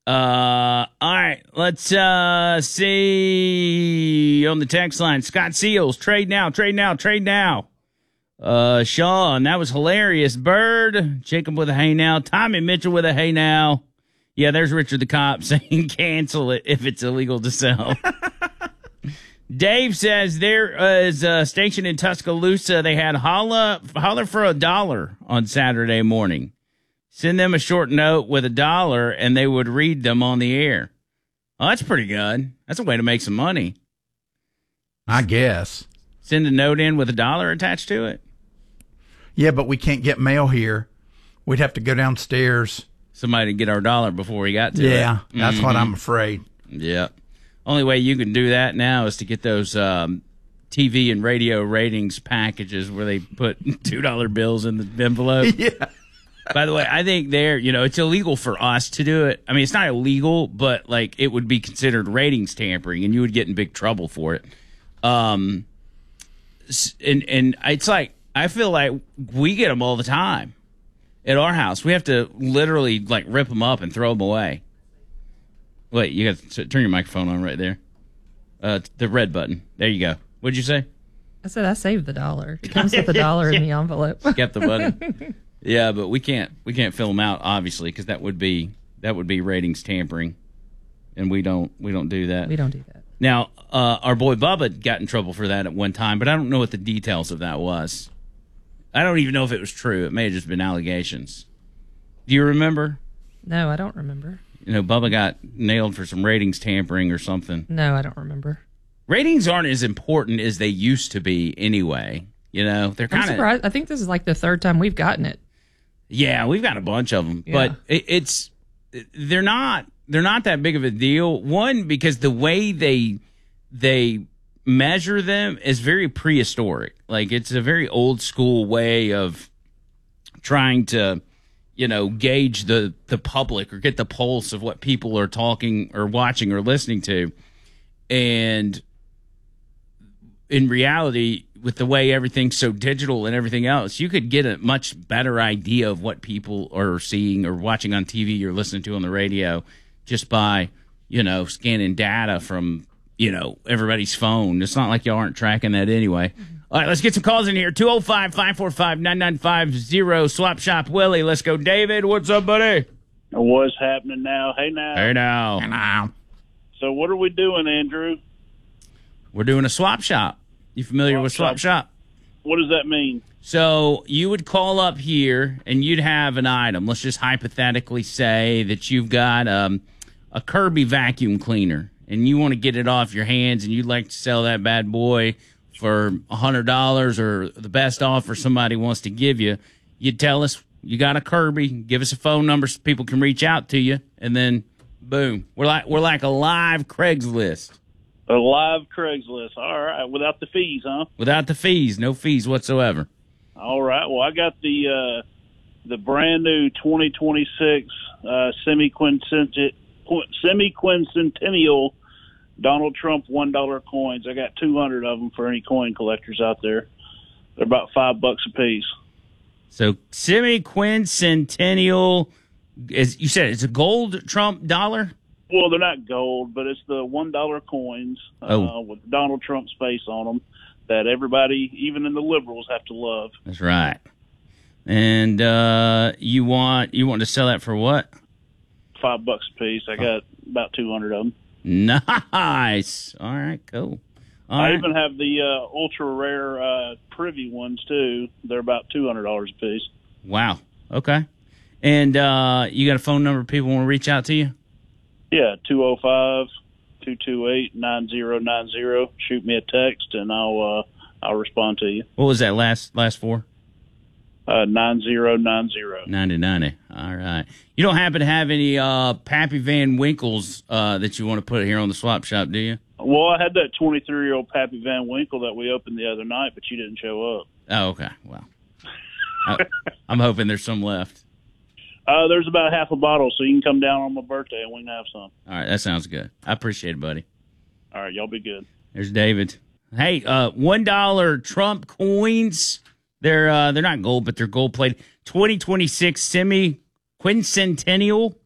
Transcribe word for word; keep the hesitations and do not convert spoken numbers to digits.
Uh, all right, let's uh see on the text line. Scott Seals, trade now, trade now, trade now. Uh, Sean, that was hilarious. Bird, Jacob with a hey now. Tommy Mitchell with a hey now. Yeah, there's Richard the Cop saying cancel it if it's illegal to sell. Dave says there is a station in Tuscaloosa. They had holla, holler for a dollar on Saturday morning. Send them a short note with a dollar, and they would read them on the air. Oh, that's pretty good. That's a way to make some money. I guess. Send a note in with a dollar attached to it. Yeah, but we can't get mail here. We'd have to go downstairs. Somebody to get our dollar before we got to yeah, it. Yeah, that's mm-hmm. what I'm afraid. Yeah. Only way you can do that now is to get those um, T V and radio ratings packages where they put two dollar bills in the envelope. Yeah. By the way, I think there, you know, it's illegal for us to do it. I mean, it's not illegal, but, like, it would be considered ratings tampering, and you would get in big trouble for it. Um, and, and it's like, I feel like we get them all the time at our house. We have to literally, like, rip them up and throw them away. Wait, you got to turn your microphone on right there. Uh, the red button. There you go. What'd you say? I said I saved the dollar. It comes with a dollar in the envelope. Kept the button. Yeah, but we can't we can't fill them out obviously because that would be that would be ratings tampering, and we don't we don't do that. We don't do that. Now, uh, our boy Bubba got in trouble for that at one time, but I don't know what the details of that was. I don't even know if it was true. It may have just been allegations. Do you remember? No, I don't remember. You know, Bubba got nailed for some ratings tampering or something. No, I don't remember. Ratings aren't as important as they used to be anyway. You know, they're kind of. I'm surprised. I think this is like the third time we've gotten it. Yeah, we've got a bunch of them, yeah. but it, it's they're not they're not that big of a deal. One, because the way they they measure them is very prehistoric. Like it's a very old school way of trying to, you know, gauge the the public or get the pulse of what people are talking or watching or listening to, and in reality, with the way everything's so digital and everything else, you could get a much better idea of what people are seeing or watching on T V or listening to on the radio just by, you know, scanning data from, you know, everybody's phone. It's not like y'all aren't tracking that anyway. Mm-hmm. All right, let's get some calls in here. two oh five, five four five, nine nine five oh. Swap Shop Willie. Let's go. David, what's up, buddy? What's happening now? Hey, now. Hey, now. Hey, now. So what are we doing, Andrew? We're doing a swap shop. You familiar swap with swap shop? shop? What does that mean? So you would call up here and you'd have an item. Let's just hypothetically say that you've got um, a Kirby vacuum cleaner and you want to get it off your hands and you'd like to sell that bad boy for one hundred dollars or the best offer somebody wants to give you. You'd tell us you got a Kirby, give us a phone number so people can reach out to you, and then boom. We're like we're like a live Craigslist. A live Craigslist. All right, without the fees, huh? Without the fees, no fees whatsoever. All right. Well, I got the uh, the brand new twenty twenty-six uh, semi-quincentennial, semi-quincentennial Donald Trump one dollar coins. I got two hundred of them for any coin collectors out there. They're about five bucks a piece. So semi-quincentennial, is you said it's a gold Trump dollar? Well, they're not gold, but it's the one dollar coins uh, oh. with Donald Trump's face on them that everybody, even in the liberals, have to love. That's right. And uh, you want you want to sell that for what? Five bucks a piece. I got about two hundred of them. Nice. All right, cool. All I right. even have the uh, ultra rare uh, privy ones too. They're about two hundred dollars a piece. Wow. Okay. And uh, you got a phone number people want to reach out to you? Yeah, two oh five, two two eight, nine oh nine oh. Shoot me a text, and I'll uh, I'll respond to you. What was that last last four? Uh, nine oh nine oh. ninety ninety. All right. You don't happen to have any uh, Pappy Van Winkles uh, that you want to put here on the swap shop, do you? Well, I had that twenty-three-year-old Pappy Van Winkle that we opened the other night, but you didn't show up. Oh, okay. Well, I, I'm hoping there's some left. Uh, there's about half a bottle, so you can come down on my birthday and we can have some. All right, that sounds good. I appreciate it, buddy. All right, y'all be good. There's David. Hey, uh, one dollar Trump coins. They're uh, they're not gold, but they're gold plated. twenty twenty-six semi quincentennial